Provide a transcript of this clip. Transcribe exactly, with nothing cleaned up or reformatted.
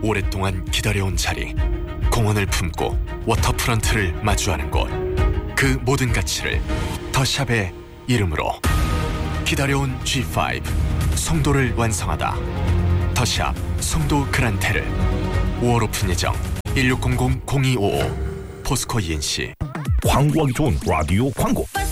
오랫동안 기다려온 자리, 공원을 품고 워터프런트를 마주하는 곳, 그 모든 가치를 더샵의 이름으로. 기다려온 지 파이브 송도를 완성하다. 더샵 송도 그란테르. 오월 오픈 예정. 일육공공 공이오오. 포스코 이엔씨. 광고하기 좋은 라디오 광고.